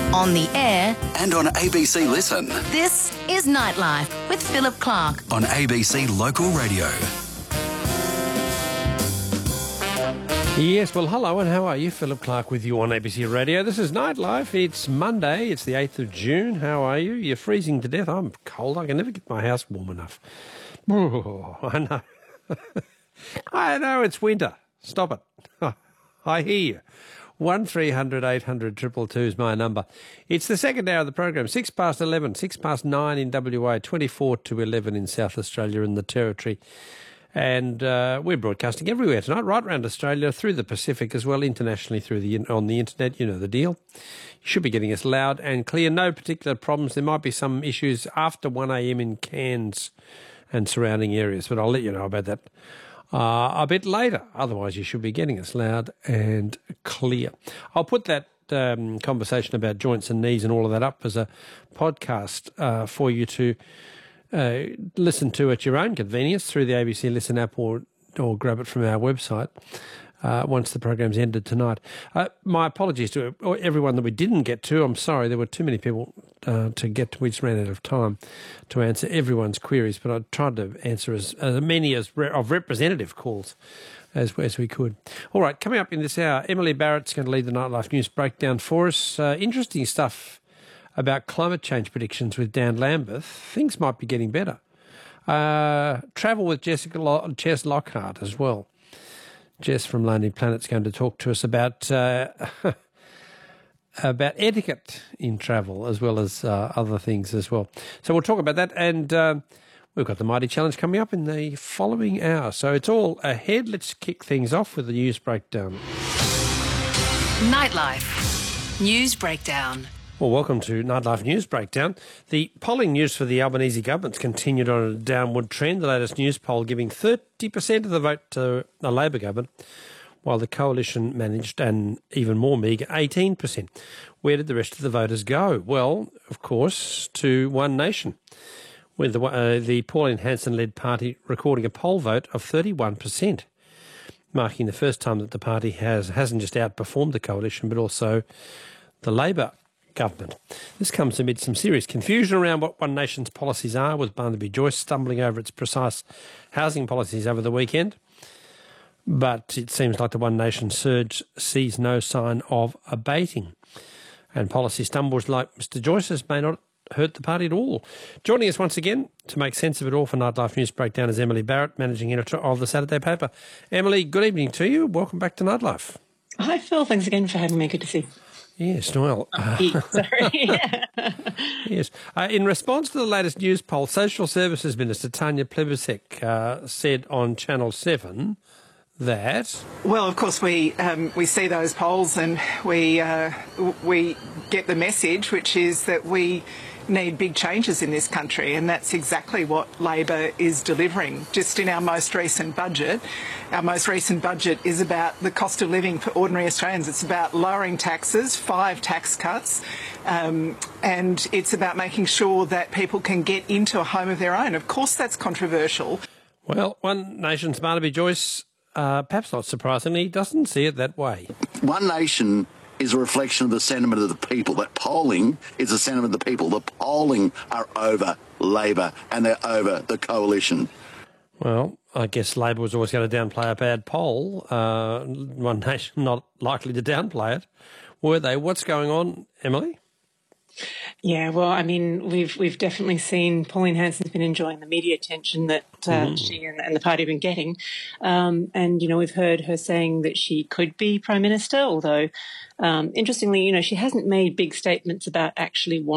on the air, and on ABC Listen. this is Nightlife with Philip Clark. On ABC Local Radio. Yes, well, hello and how are you? Philip Clark with you on ABC Radio. This is Nightlife. It's Monday. It's the 8th of June. How are you? You're freezing to death. I'm cold. I can never get my house warm enough. Oh, I know. I know it's winter. Stop it. I hear you. 1300 800 222 is my number. It's the second hour of the program. 6 past 11, 6 past 9 in WA, 24 to 11 in South Australia and the Territory. And we're broadcasting everywhere tonight, right around Australia, through the Pacific as well, internationally on the internet. You know the deal. You should be getting us loud and clear. No particular problems. There might be some issues after 1 a.m. in Cairns and surrounding areas, but I'll let you know about that a bit later. Otherwise, you should be getting us loud and clear. I'll put that conversation about joints and knees and all of that up as a podcast for you to listen to at your own convenience through the ABC Listen app or grab it from our website once the program's ended tonight. My apologies to everyone that we didn't get to. I'm sorry, there were too many people to get to. We just ran out of time to answer everyone's queries, but I tried to answer as many of representative calls as we could. All right, coming up in this hour, Emily Barrett's going to lead the Nightlife News Breakdown for us. Interesting stuff about climate change predictions with Dan Lambeth. Things might be getting better. Travel with Jess Lockhart as well. Jess from Lonely Planet's going to talk to us about about etiquette in travel as well as other things as well. So we'll talk about that, and we've got the Mighty Challenge coming up in the following hour. So it's all ahead. Let's kick things off with the news breakdown. Nightlife News Breakdown. Well, welcome to Nightlife News Breakdown. The polling news for the Albanese government's continued on a downward trend. The latest news poll giving 30% of the vote to the Labor government, while the coalition managed an even more meagre 18%. Where did the rest of the voters go? Well, of course, to One Nation, with the Pauline Hanson-led party recording a poll vote of 31%, marking the first time that the party hasn't just outperformed the coalition, but also the Labor government. This comes amid some serious confusion around what One Nation's policies are, with Barnaby Joyce stumbling over its precise housing policies over the weekend. But it seems like the One Nation surge sees no sign of abating, and policy stumbles like Mr Joyce's may not hurt the party at all. Joining us once again to make sense of it all for Nightlife News Breakdown is Emily Barrett, Managing Editor of the Saturday Paper. Emily, good evening to you. Welcome back to Nightlife. Hi, Phil. Thanks again for having me. Good to see you. Yes, well... Sorry. Yes. In response to the latest news poll, Social Services Minister Tanya Plibersek said on Channel 7 that... Well, of course, we see those polls and we get the message, which is that we need big changes in this country, and that's exactly what Labor is delivering. Just in our most recent budget is about the cost of living for ordinary Australians. It's about lowering taxes, 5 tax cuts, and it's about making sure that people can get into a home of their own. Of course, that's controversial. Well, One Nation's Barnaby Joyce, perhaps not surprisingly, doesn't see it that way. One Nation is a reflection of the sentiment of the people. That polling is a sentiment of the people. The polling are over Labor and they're over the coalition. Well, I guess Labor was always going to downplay a bad poll. One Nation not likely to downplay it, were they? What's going on, Emily? Yeah, well, I mean, we've definitely seen Pauline Hanson's been enjoying the media attention that she and the party have been getting. And, you know, we've heard her saying that she could be Prime Minister, although, interestingly, you know, she hasn't made big statements about actually wanting